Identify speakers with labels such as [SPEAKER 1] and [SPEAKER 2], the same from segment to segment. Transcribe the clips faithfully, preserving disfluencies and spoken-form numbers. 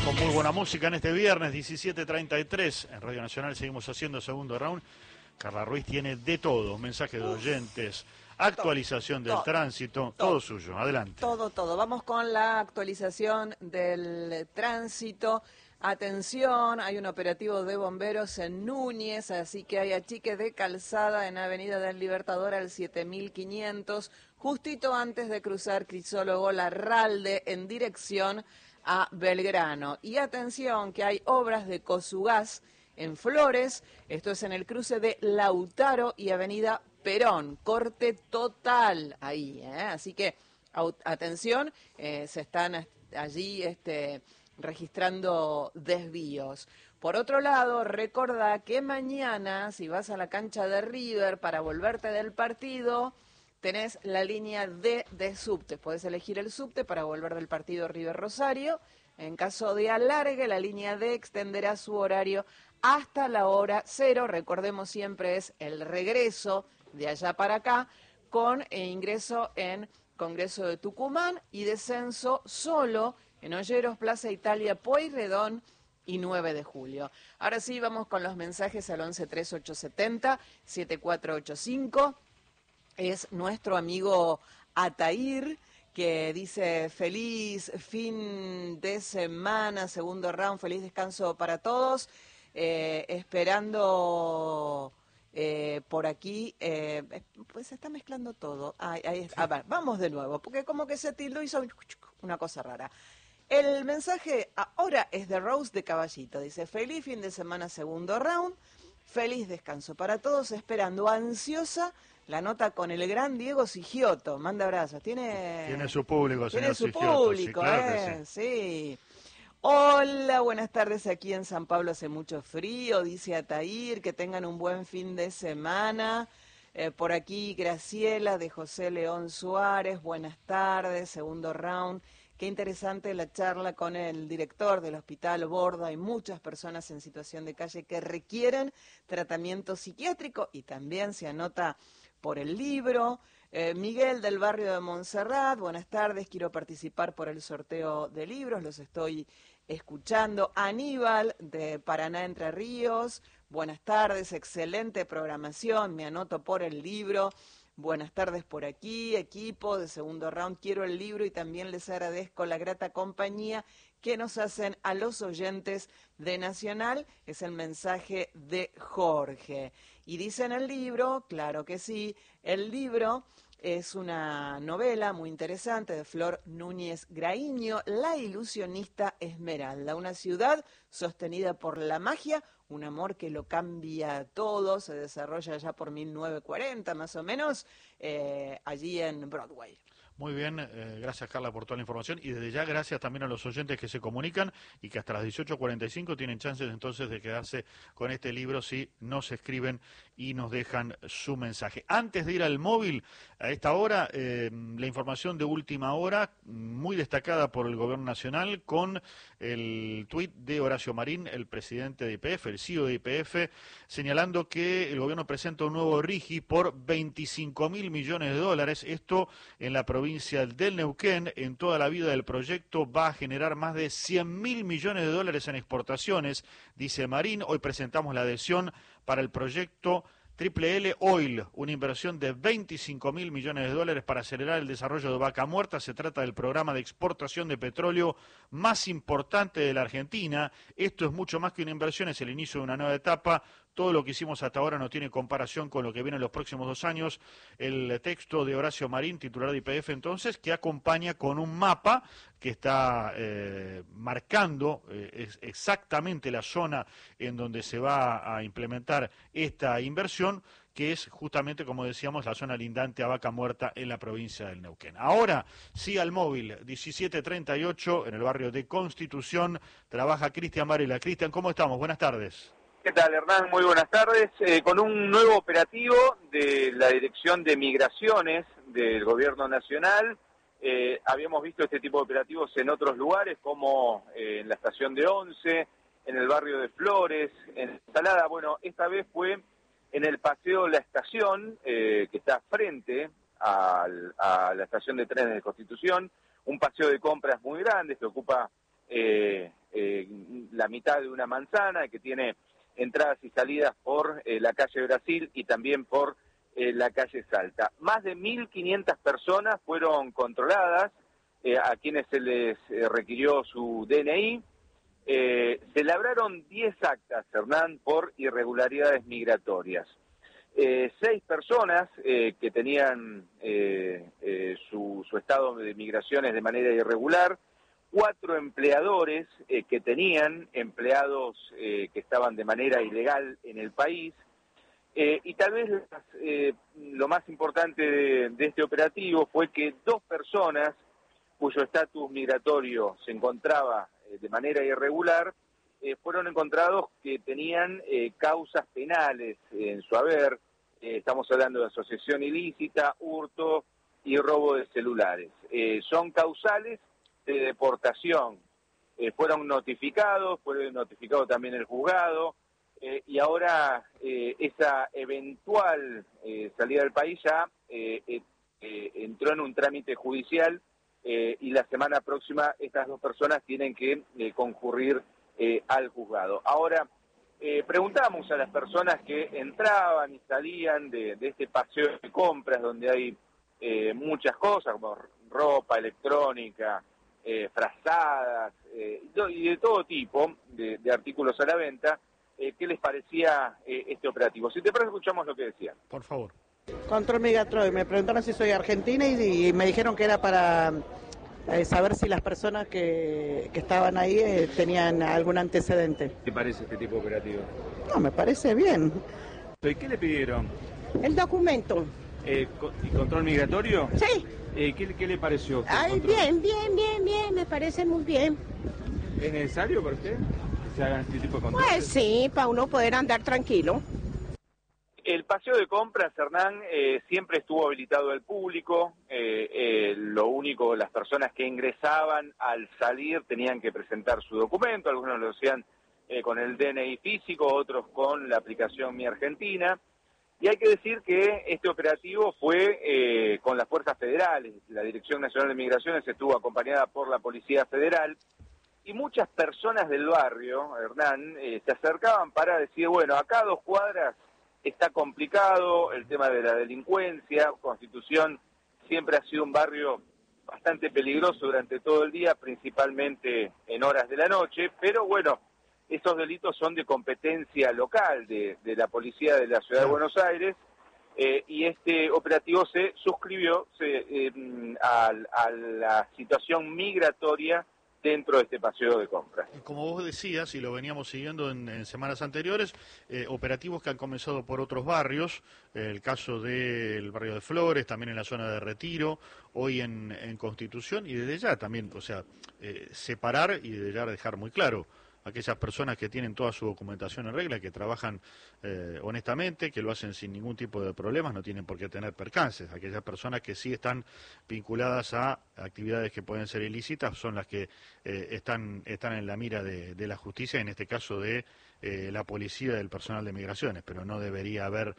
[SPEAKER 1] Con muy buena música en este viernes diecisiete treinta y tres en Radio Nacional seguimos haciendo segundo round. Carla Ruiz tiene de todo, mensajes de oyentes, actualización del
[SPEAKER 2] todo,
[SPEAKER 1] tránsito, todo, todo suyo, adelante.
[SPEAKER 2] Todo, todo. Vamos con la actualización del tránsito. Atención, hay un operativo de bomberos en Núñez, así que hay achique de calzada en Avenida del Libertador al siete mil quinientos, justito antes de cruzar Crisólogo Larralde en dirección a Belgrano. Y atención que hay obras de Cosugás en Flores, esto es en el cruce de Lautaro y Avenida Perón, corte total ahí, ¿eh? Así que atención, eh, se están allí este, registrando desvíos. Por otro lado, recordá que mañana, si vas a la cancha de River para volverte del partido, tenés la línea D de subte. Podés elegir el subte para volver del partido River-Rosario. En caso de alargue, la línea D extenderá su horario hasta la hora cero. Recordemos, siempre es el regreso de allá para acá, con ingreso en Congreso de Tucumán y descenso solo en Olleros, Plaza Italia, Pueyrredón y nueve de julio. Ahora sí, vamos con los mensajes al once tres ocho siete cero siete cuatro ocho cinco. Es nuestro amigo Atair, que dice feliz fin de semana, segundo round, feliz descanso para todos, eh, esperando eh, por aquí, eh, pues se está mezclando todo. Ay, ahí, a ver, vamos de nuevo, porque como que se tildó, hizo una cosa rara. El mensaje ahora es de Rose de Caballito, dice feliz fin de semana, segundo round, feliz descanso para todos, esperando ansiosa la nota con el gran Diego Sigioto. Manda abrazos. Tiene,
[SPEAKER 1] tiene su público,
[SPEAKER 2] tiene
[SPEAKER 1] señor
[SPEAKER 2] su
[SPEAKER 1] Sigioto.
[SPEAKER 2] público,
[SPEAKER 1] sí, claro
[SPEAKER 2] eh,
[SPEAKER 1] que sí.
[SPEAKER 2] sí. Hola, buenas tardes. Aquí en San Pablo hace mucho frío, dice Atair. Que tengan un buen fin de semana. Eh, por aquí Graciela de José León Suárez. Buenas tardes, segundo round. Qué interesante la charla con el director del Hospital Borda. Hay muchas personas en situación de calle que requieren tratamiento psiquiátrico y también se anota por el libro. Eh, Miguel del barrio de Montserrat, buenas tardes, quiero participar por el sorteo de libros, los estoy escuchando. Aníbal de Paraná Entre Ríos, buenas tardes, excelente programación, me anoto por el libro. Buenas tardes por aquí, equipo de segundo round, quiero el libro y también les agradezco la grata compañía que nos hacen a los oyentes de Nacional, es el mensaje de Jorge. Y dice en el libro, claro que sí, el libro es una novela muy interesante de Flor Núñez Graíño, La ilusionista Esmeralda, una ciudad sostenida por la magia, un amor que lo cambia todo, se desarrolla ya por mil novecientos cuarenta más o menos, eh, allí en Broadway.
[SPEAKER 1] Muy bien, eh, gracias Carla por toda la información y desde ya gracias también a los oyentes que se comunican y que hasta las dieciocho cuarenta y cinco tienen chances entonces de quedarse con este libro si nos escriben y nos dejan su mensaje. Antes de ir al móvil, a esta hora, eh, la información de última hora, muy destacada por el Gobierno Nacional, con el tuit de Horacio Marín, el presidente de Y P F, el C E O de Y P F, señalando que el gobierno presenta un nuevo RIGI por veinticinco mil millones de dólares, esto en la provincia del Neuquén. En toda la vida del proyecto va a generar más de cien mil millones de dólares en exportaciones, dice Marín. Hoy presentamos la adhesión para el proyecto Triple L Oil, una inversión de veinticinco mil millones de dólares para acelerar el desarrollo de Vaca Muerta. Se trata del programa de exportación de petróleo más importante de la Argentina. Esto es mucho más que una inversión, es el inicio de una nueva etapa. Todo lo que hicimos hasta ahora no tiene comparación con lo que viene en los próximos dos años. El texto de Horacio Marín, titular de Y P F entonces, que acompaña con un mapa que está eh, marcando eh, es exactamente la zona en donde se va a implementar esta inversión, que es justamente, como decíamos, la zona lindante a Vaca Muerta en la provincia del Neuquén. Ahora sí al móvil, diecisiete treinta y ocho, en el barrio de Constitución, trabaja Cristian Varela. Cristian, ¿cómo estamos? Buenas tardes.
[SPEAKER 3] ¿Qué tal, Hernán? Muy buenas tardes. Eh, con un nuevo operativo de la Dirección de Migraciones del Gobierno Nacional. Eh, habíamos visto este tipo de operativos en otros lugares, como eh, en la estación de Once, en el barrio de Flores, en Salada. Bueno, esta vez fue en el Paseo La Estación, eh, que está frente al, a la estación de trenes de Constitución. Un paseo de compras muy grande que ocupa eh, eh, la mitad de una manzana, que tiene entradas y salidas por eh, la calle Brasil y también por eh, la calle Salta. Más de mil quinientas personas fueron controladas, eh, a quienes se les eh, requirió su D N I. Eh, se labraron diez actas, Hernán, por irregularidades migratorias. Eh, seis personas eh, que tenían eh, eh, su, su estado de migraciones de manera irregular, cuatro empleadores eh, que tenían empleados eh, que estaban de manera ilegal en el país, eh, y tal vez eh, lo más importante de, de este operativo fue que dos personas cuyo estatus migratorio se encontraba eh, de manera irregular, eh, fueron encontrados que tenían eh, causas penales en su haber. Eh, estamos hablando de asociación ilícita, hurto y robo de celulares. Eh, son causales de deportación. Eh, fueron notificados, fue notificado también el juzgado, eh, y ahora eh, esa eventual eh, salida del país ya eh, eh, eh, entró en un trámite judicial, eh, y la semana próxima estas dos personas tienen que eh, concurrir eh, al juzgado. Ahora, eh, preguntamos a las personas que entraban y salían de, de este paseo de compras donde hay eh, muchas cosas como ropa, electrónica, eh, frazadas eh, y de todo tipo de, de artículos a la venta, eh, qué les parecía eh, este operativo. Si te parece, escuchamos lo que decían.
[SPEAKER 1] Por favor.
[SPEAKER 4] Control migratorio, me preguntaron si soy argentina y, y me dijeron que era para eh, saber si las personas que, que estaban ahí eh, tenían algún antecedente.
[SPEAKER 5] ¿Qué te parece este tipo de operativo?
[SPEAKER 4] No, me parece bien.
[SPEAKER 5] ¿Y qué le pidieron?
[SPEAKER 6] El documento.
[SPEAKER 5] Eh, ¿Y control migratorio?
[SPEAKER 6] Sí.
[SPEAKER 5] Eh, ¿qué, ¿Qué le pareció?
[SPEAKER 6] Ay, bien, bien, bien, bien, me parece muy bien.
[SPEAKER 5] ¿Es necesario para usted que se hagan este tipo de controles?
[SPEAKER 6] Pues sí, para uno poder andar tranquilo.
[SPEAKER 3] El paseo de compras, Hernán, eh, siempre estuvo habilitado al público. Eh, eh, lo único, las personas que ingresaban al salir tenían que presentar su documento. Algunos lo hacían eh, con el D N I físico, otros con la aplicación Mi Argentina. Y hay que decir que este operativo fue eh, con las fuerzas federales. La Dirección Nacional de Migraciones estuvo acompañada por la Policía Federal. Y muchas personas del barrio, Hernán, eh, se acercaban para decir, bueno, acá a dos cuadras está complicado el tema de la delincuencia. Constitución siempre ha sido un barrio bastante peligroso durante todo el día, principalmente en horas de la noche, pero bueno, esos delitos son de competencia local de, de la policía de la Ciudad de Buenos Aires, eh, y este operativo se suscribió se, eh, a, a la situación migratoria dentro de este paseo de compras.
[SPEAKER 1] Como vos decías, y lo veníamos siguiendo en, en semanas anteriores, eh, operativos que han comenzado por otros barrios, eh, el caso del barrio de Flores, también en la zona de Retiro, hoy en, en Constitución, y desde ya también, o sea, eh, separar y desde ya dejar muy claro aquellas personas que tienen toda su documentación en regla, que trabajan eh, honestamente, que lo hacen sin ningún tipo de problemas, no tienen por qué tener percances. Aquellas personas que sí están vinculadas a actividades que pueden ser ilícitas son las que eh, están, están en la mira de, de la justicia, en este caso de eh, la policía y del personal de migraciones, pero no debería haber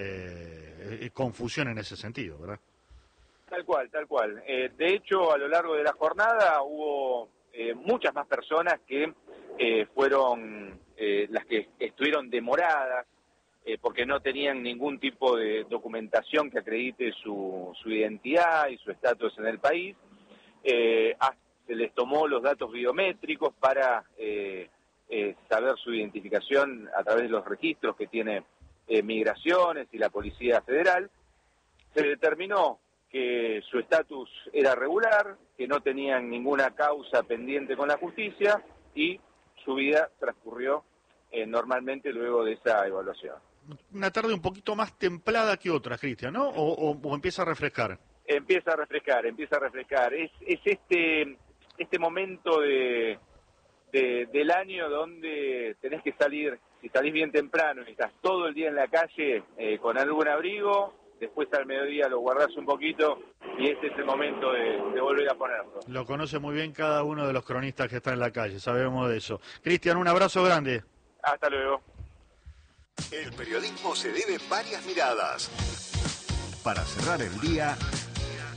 [SPEAKER 1] eh, confusión en ese sentido, ¿verdad?
[SPEAKER 3] Tal cual, tal cual. Eh, de hecho, a lo largo de la jornada hubo eh, muchas más personas que Eh, fueron eh, las que estuvieron demoradas eh, porque no tenían ningún tipo de documentación que acredite su, su identidad y su estatus en el país. Eh, se les tomó los datos biométricos para eh, eh, saber su identificación a través de los registros que tiene eh, Migraciones y la Policía Federal. Se determinó que su estatus era regular, que no tenían ninguna causa pendiente con la justicia y su vida transcurrió eh, normalmente luego de esa evaluación.
[SPEAKER 1] Una tarde un poquito más templada que otras, Cristian, ¿no? O, o, o empieza a refrescar.
[SPEAKER 3] Empieza a refrescar, empieza a refrescar. Es, es este este momento de, de del año donde tenés que salir, si salís bien temprano y estás todo el día en la calle eh, con algún abrigo, después al mediodía lo guardás un poquito y este es el momento de, de volver a ponerlo.
[SPEAKER 1] Lo conoce muy bien cada uno de los cronistas que están en la calle, sabemos de eso. Cristian, un abrazo grande.
[SPEAKER 3] Hasta luego.
[SPEAKER 7] El periodismo se debe varias miradas. Para cerrar el día,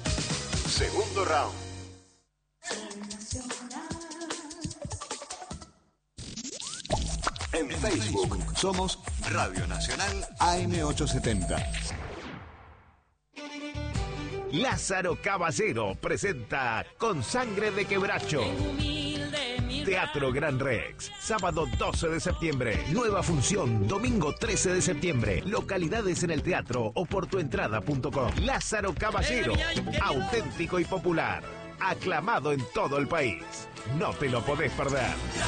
[SPEAKER 7] segundo round. En Facebook somos Radio Nacional A M ochocientos setenta.
[SPEAKER 8] Lázaro Caballero presenta Con Sangre de Quebracho. Teatro Gran Rex, sábado doce de septiembre. Nueva función, domingo trece de septiembre. Localidades en el teatro o por tuentrada punto com. Lázaro Caballero, auténtico y popular. Aclamado en todo el país. No te lo podés perder.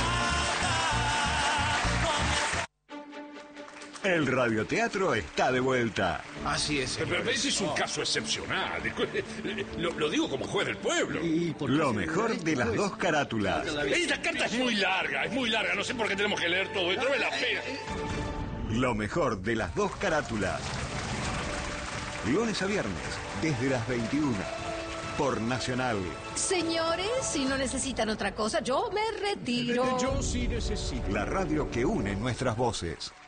[SPEAKER 7] El radioteatro está de vuelta.
[SPEAKER 9] Así es.
[SPEAKER 10] Pero ese es un caso excepcional. Lo, lo digo como juez del pueblo.
[SPEAKER 7] Lo mejor de las dos carátulas.
[SPEAKER 10] Esta carta es muy larga, es muy larga. No sé por qué tenemos que leer todo esto. No me la pena.
[SPEAKER 7] Lo mejor de las dos carátulas. Lunes a viernes, desde las veintiuna. Por Nacional.
[SPEAKER 11] Señores, si no necesitan otra cosa, yo me retiro.
[SPEAKER 10] Yo sí necesito.
[SPEAKER 7] La radio que une nuestras voces.